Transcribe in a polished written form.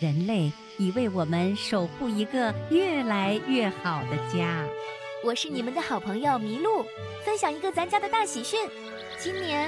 人类已为我们守护一个越来越好的家。 我是你们的好朋友麋鹿，分享一个咱家的大喜讯。今年